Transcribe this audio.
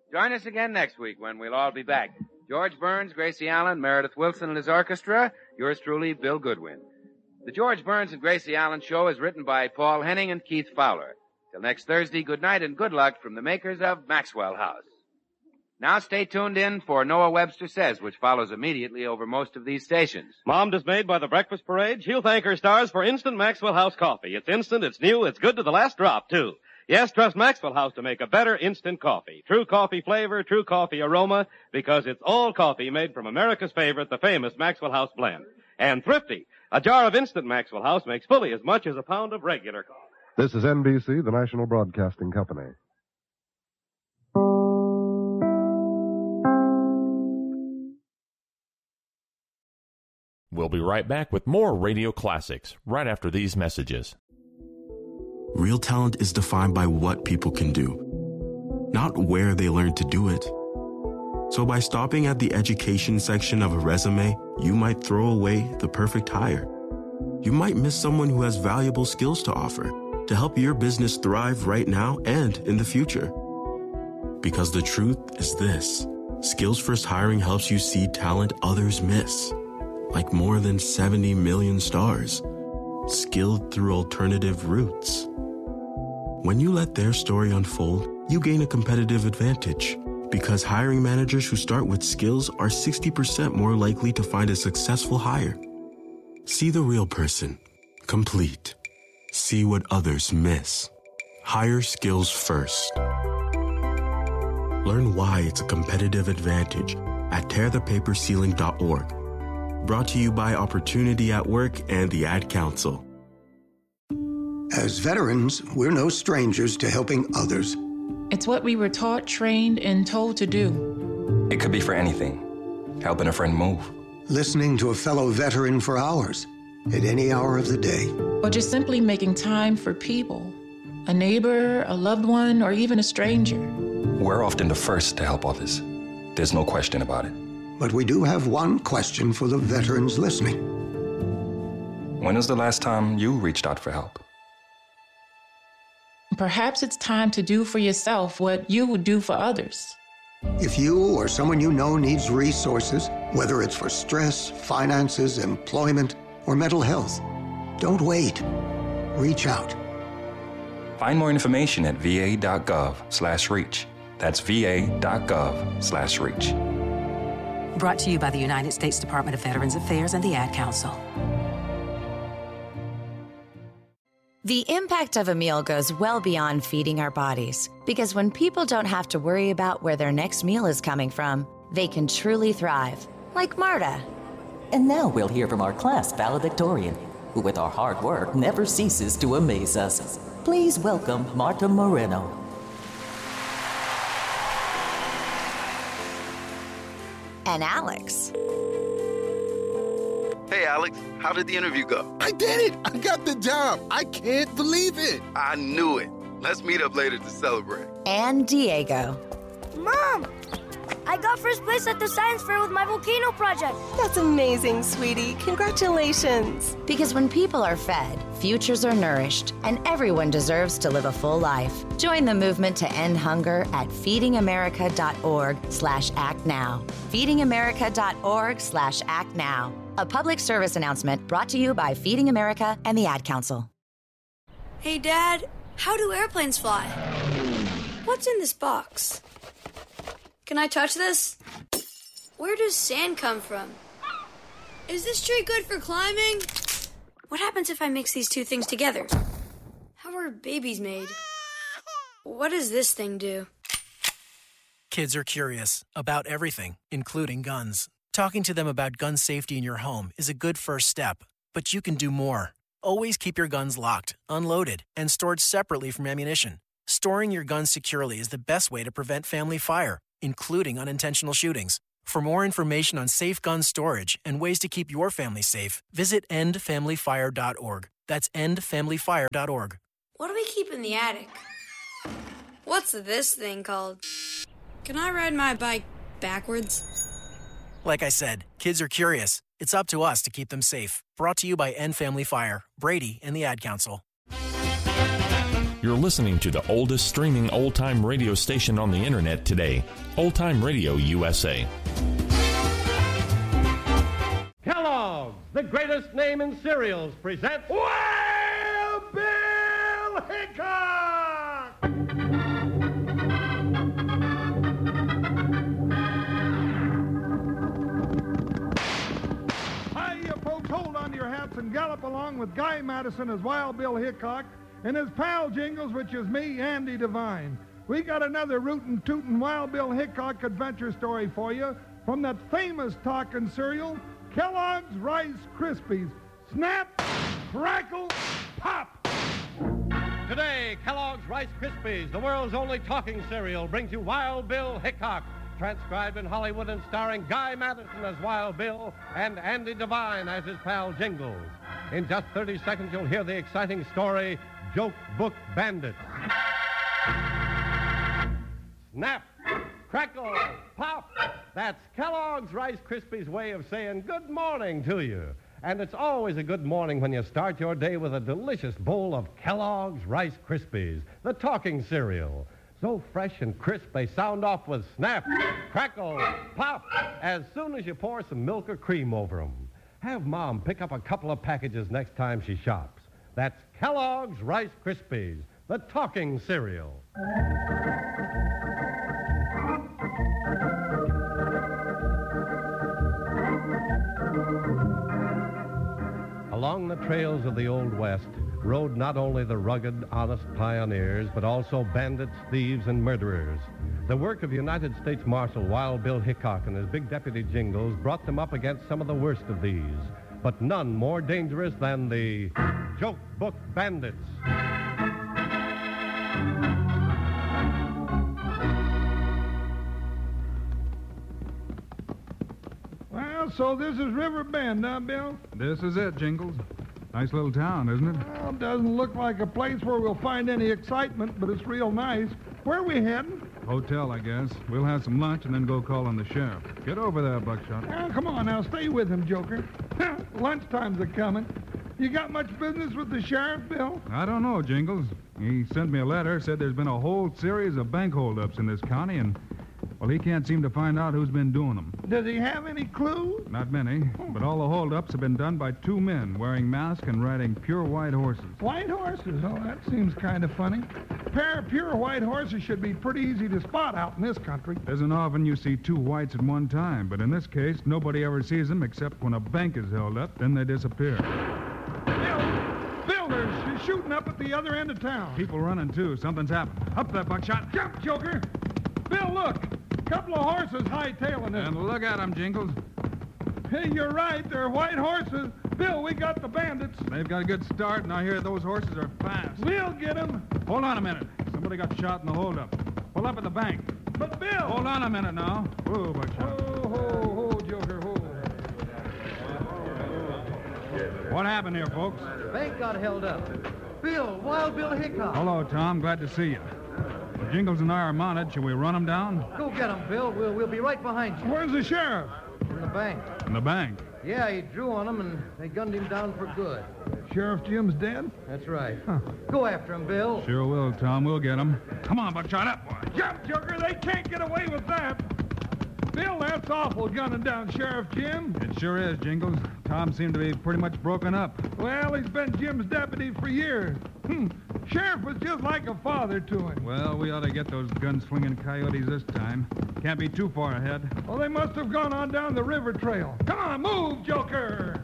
Join us again next week when we'll all be back. George Burns, Gracie Allen, Meredith Wilson and his orchestra. Yours truly, Bill Goodwin. The George Burns and Gracie Allen Show is written by Paul Henning and Keith Fowler. Till next Thursday, good night and good luck from the makers of Maxwell House. Now stay tuned in for Noah Webster Says, which follows immediately over most of these stations. Mom, dismayed by the breakfast parade, she'll thank her stars for instant Maxwell House coffee. It's instant, it's new, it's good to the last drop, too. Yes, trust Maxwell House to make a better instant coffee. True coffee flavor, true coffee aroma, because it's all coffee made from America's favorite, the famous Maxwell House blend. And thrifty. A jar of instant Maxwell House makes fully as much as a pound of regular coffee. This is NBC, the National Broadcasting Company. We'll be right back with more radio classics right after these messages. Real talent is defined by what people can do, not where they learn to do it. So by stopping at the education section of a resume, you might throw away the perfect hire. You might miss someone who has valuable skills to offer to help your business thrive right now and in the future. Because the truth is this: Skills First Hiring helps you see talent others miss. Like more than 70 million stars, skilled through alternative routes. When you let their story unfold, you gain a competitive advantage, because hiring managers who start with skills are 60% more likely to find a successful hire. See the real person, complete. See what others miss. Hire skills first. Learn why it's a competitive advantage at tearthepaperceiling.org. Brought to you by Opportunity at Work and the Ad Council. As veterans, we're no strangers to helping others. It's what we were taught, trained, and told to do. It could be for anything. Helping a friend move. Listening to a fellow veteran for hours, at any hour of the day. Or just simply making time for people. A neighbor, a loved one, or even a stranger. We're often the first to help others. There's no question about it. But we do have one question for the veterans listening. When was the last time you reached out for help? Perhaps it's time to do for yourself what you would do for others. If you or someone you know needs resources, whether it's for stress, finances, employment, or mental health, don't wait. Reach out. Find more information at va.gov/reach. That's va.gov/reach. Brought to you by the United States Department of Veterans Affairs and the Ad Council. The impact of a meal goes well beyond feeding our bodies, because when people don't have to worry about where their next meal is coming from, they can truly thrive, like Marta. And now we'll hear from our class valedictorian, who with our hard work never ceases to amaze us. Please welcome Marta Moreno. And Alex. Hey, Alex, how did the interview go? I did it! I got the job! I can't believe it! I knew it. Let's meet up later to celebrate. And Diego. Mom! I got first place at the science fair with my volcano project. That's amazing, sweetie. Congratulations. Because when people are fed, futures are nourished, and everyone deserves to live a full life. Join the movement to end hunger at feedingamerica.org/actnow. feedingamerica.org/actnow. A public service announcement brought to you by Feeding America and the Ad Council. Hey, Dad, how do airplanes fly? What's in this box? Can I touch this? Where does sand come from? Is this tree good for climbing? What happens if I mix these two things together? How are babies made? What does this thing do? Kids are curious about everything, including guns. Talking to them about gun safety in your home is a good first step, but you can do more. Always keep your guns locked, unloaded, and stored separately from ammunition. Storing your guns securely is the best way to prevent family fire, including unintentional shootings. For more information on safe gun storage and ways to keep your family safe, visit endfamilyfire.org. That's endfamilyfire.org. What do we keep in the attic? What's this thing called? Can I ride my bike backwards? Like I said, kids are curious. It's up to us to keep them safe. Brought to you by End Family Fire, Brady, and the Ad Council. You're listening to the oldest streaming old-time radio station on the internet today, Old Time Radio USA. Kellogg's, the greatest name in cereals, presents Wild Bill Hickok! Hiya, folks. Hold on to your hats and gallop along with Guy Madison as Wild Bill Hickok and his pal Jingles, which is me, Andy Devine. We got another rootin' tootin' Wild Bill Hickok adventure story for you from that famous talking cereal, Kellogg's Rice Krispies. Snap, crackle, pop! Today, Kellogg's Rice Krispies, the world's only talking cereal, brings you Wild Bill Hickok, transcribed in Hollywood and starring Guy Madison as Wild Bill and Andy Devine as his pal Jingles. In just 30 seconds, you'll hear the exciting story, Joke Book Bandits. Snap, crackle, pop. That's Kellogg's Rice Krispies' way of saying good morning to you. And it's always a good morning when you start your day with a delicious bowl of Kellogg's Rice Krispies, the talking cereal. So fresh and crisp, they sound off with snap, crackle, pop, as soon as you pour some milk or cream over them. Have Mom pick up a couple of packages next time she shops. That's Kellogg's Rice Krispies, the talking cereal. Along the trails of the Old West rode not only the rugged, honest pioneers, but also bandits, thieves, and murderers. The work of United States Marshal Wild Bill Hickok and his big deputy Jingles brought them up against some of the worst of these, but none more dangerous than the Joke Book Bandits. Well, so this is River Bend, huh, Bill? This is it, Jingles. Nice little town, isn't it? Well, doesn't look like a place where we'll find any excitement, but it's real nice. Where are we heading? Hotel, I guess. We'll have some lunch and then go call on the sheriff. Get over there, Buckshot. Oh, come on now, stay with him, Joker. Lunchtime's a-coming. You got much business with the sheriff, Bill? I don't know, Jingles. He sent me a letter, said there's been a whole series of bank holdups in this county, and, well, he can't seem to find out who's been doing them. Does he have any clues? Not many, but all the holdups have been done by two men wearing masks and riding pure white horses. White horses? Oh, that seems kind of funny. A pair of pure white horses should be pretty easy to spot out in this country. Isn't often you see two whites at one time, but in this case, nobody ever sees them except when a bank is held up, then they disappear. Bill, they're shooting up at the other end of town. People running, too. Something's happened. Up there, Buckshot. Jump, Joker. Bill, look. Couple of horses hightailing it. And look at them, Jingles. Hey, you're right. They're white horses. Bill, we got the bandits. They've got a good start, and I hear those horses are fast. We'll get them. Hold on a minute. Somebody got shot in the holdup. Pull up at the bank. But, Bill... Hold on a minute now. Whoa, Buckshot. Ho, Joker, ho. What happened here, folks? The bank got held up. Bill, Wild Bill Hickok. Hello, Tom. Glad to see you. Well, Jingles and I are mounted. Shall we run them down? Go get them, Bill. We'll be right behind you. Where's the sheriff? In the bank. In the bank? Yeah, he drew on them, and they gunned him down for good. Sheriff Jim's dead? That's right. Huh. Go after him, Bill. Sure will, Tom. We'll get him. Come on, Buckshot, up, boy. Jump, Joker. They can't get away with that. Bill, that's awful, gunning down Sheriff Jim. It sure is, Jingles. Tom seemed to be pretty much broken up. Well, he's been Jim's deputy for years. Sheriff was just like a father to him. Well, we ought to get those gun-slinging coyotes this time. Can't be too far ahead. Well, they must have gone on down the river trail. Come on, move, Joker!